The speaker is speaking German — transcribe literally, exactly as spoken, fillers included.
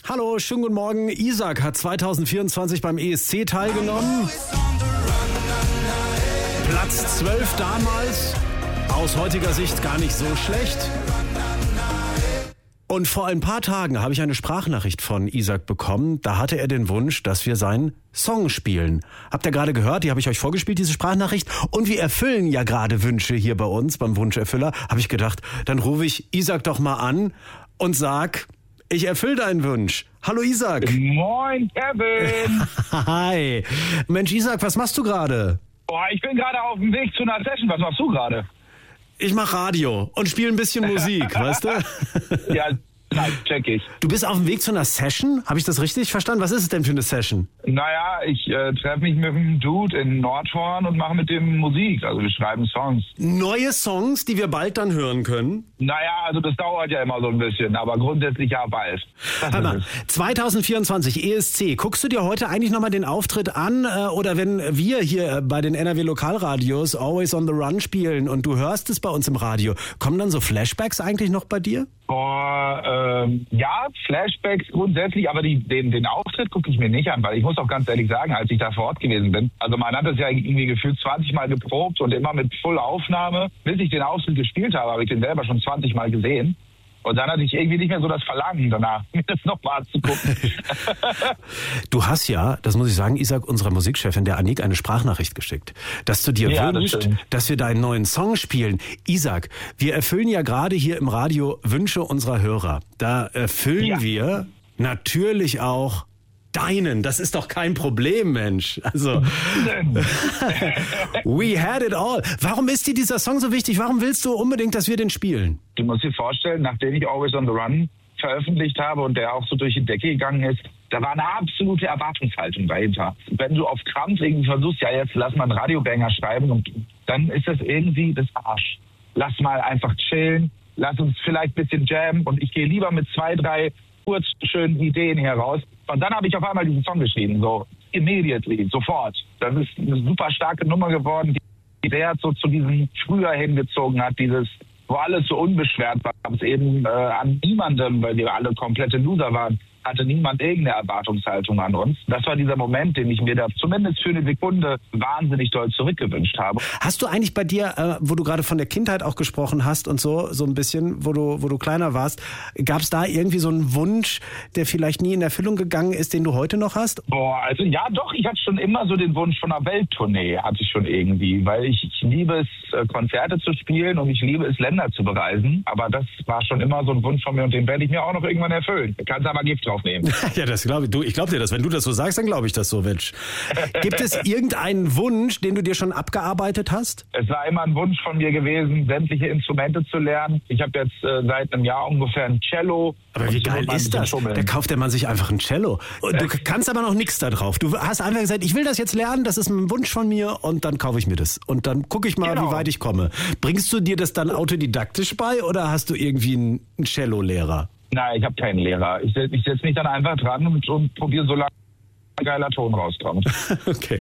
Hallo, schönen guten Morgen. Isaac hat zwanzig vierundzwanzig beim E S C teilgenommen. Platz zwölf damals. Aus heutiger Sicht gar nicht so schlecht. Und vor ein paar Tagen habe ich eine Sprachnachricht von Isaac bekommen. Da hatte er den Wunsch, dass wir seinen Song spielen. Habt ihr gerade gehört? Die habe ich euch vorgespielt, diese Sprachnachricht. Und wir erfüllen ja gerade Wünsche hier bei uns beim Wunscherfüller. Habe ich gedacht, dann rufe ich Isaac doch mal an und sag, ich erfülle deinen Wunsch. Hallo Isaac. Moin Kevin. Hi. Mensch Isaac, was machst du gerade? Boah, ich bin gerade auf dem Weg zu einer Session. Was machst du gerade? Ich mache Radio und spiele ein bisschen Musik, weißt du? Ja, nein, check ich. Du bist auf dem Weg zu einer Session? Habe ich das richtig verstanden? Was ist es denn für eine Session? Naja, ich äh, treffe mich mit einem Dude in Nordhorn und mache mit dem Musik. Also wir schreiben Songs. Neue Songs, die wir bald dann hören können? Naja, also das dauert ja immer so ein bisschen, aber grundsätzlich ja bald. Hör mal, zwanzig vierundzwanzig E S C, guckst du dir heute eigentlich nochmal den Auftritt an? Äh, oder wenn wir hier bei den N R W Lokalradios Always on the Run spielen und du hörst es bei uns im Radio, kommen dann so Flashbacks eigentlich noch bei dir? Boah, ähm, ja, Flashbacks grundsätzlich, aber die, den, den Auftritt gucke ich mir nicht an, weil ich muss auch ganz ehrlich sagen, als ich da vor Ort gewesen bin, also man hat das ja irgendwie gefühlt zwanzig Mal geprobt und immer mit Full-Aufnahme, bis ich den Auftritt gespielt habe, habe ich den selber schon zwanzig Mal gesehen. Und dann hatte ich irgendwie nicht mehr so das Verlangen danach, mir das nochmal anzugucken. Du hast ja, das muss ich sagen, Isaac, unserer Musikchefin, der Anik, eine Sprachnachricht geschickt, dass du dir Ja, wünschst, das dass wir deinen neuen Song spielen. Isaac, wir erfüllen ja gerade hier im Radio Wünsche unserer Hörer. Da erfüllen Ja. wir natürlich auch deinen. Das ist doch kein Problem, Mensch. Also, we had it all. Warum ist dir dieser Song so wichtig? Warum willst du unbedingt, dass wir den spielen? Du musst dir vorstellen, nachdem ich Always on the Run veröffentlicht habe und der auch so durch die Decke gegangen ist, da war eine absolute Erwartungshaltung dahinter. Wenn du auf Krampf irgendwie versuchst, ja jetzt lass mal einen Radiobanger schreiben, und dann ist das irgendwie das Arsch. Lass mal einfach chillen, lass uns vielleicht ein bisschen jammen und ich gehe lieber mit zwei, drei kurz schönen Ideen heraus. Und dann habe ich auf einmal diesen Song geschrieben, so immediately, sofort. Das ist eine super starke Nummer geworden, die der so zu diesem früher hingezogen hat, dieses, wo alles so unbeschwert war, es eben äh, an niemandem, weil wir alle komplette Loser waren, hatte niemand irgendeine Erwartungshaltung an uns. Das war dieser Moment, den ich mir da zumindest für eine Sekunde wahnsinnig doll zurückgewünscht habe. Hast du eigentlich bei dir, äh, wo du gerade von der Kindheit auch gesprochen hast und so, so ein bisschen, wo du, wo du kleiner warst, gab es da irgendwie so einen Wunsch, der vielleicht nie in Erfüllung gegangen ist, den du heute noch hast? Boah, also ja doch, ich hatte schon immer so den Wunsch von einer Welttournee, hatte ich schon irgendwie, weil ich, ich liebe es, äh, Konzerte zu spielen und ich liebe es, Länder zu bereisen. Aber das war schon immer so ein Wunsch von mir und den werde ich mir auch noch irgendwann erfüllen. Du kannst aber Gift draufnehmen. Ja, das glaube ich. Du, ich glaube dir das. Wenn du das so sagst, dann glaube ich das so, Mensch. Gibt es irgendeinen Wunsch, den du dir schon abgearbeitet hast? Es war immer ein Wunsch von mir gewesen, sämtliche Instrumente zu lernen. Ich habe jetzt äh, seit einem Jahr ungefähr ein Cello. Aber wie geil ist das? Da kauft der Mann sich einfach ein Cello. Und du kannst aber noch nichts da drauf. Du hast einfach gesagt, ich will das jetzt lernen, das ist ein Wunsch von mir und dann kaufe ich mir das. Und dann gucke ich mal, Genau. wie weit ich komme. Bringst du dir das dann autodidaktisch bei oder hast du irgendwie einen einen Cello-Lehrer? Nein, ich habe keinen Lehrer. Ich, setz- ich setze mich dann einfach dran und, und probiere so lange ein geiler Ton rauskommt. Okay.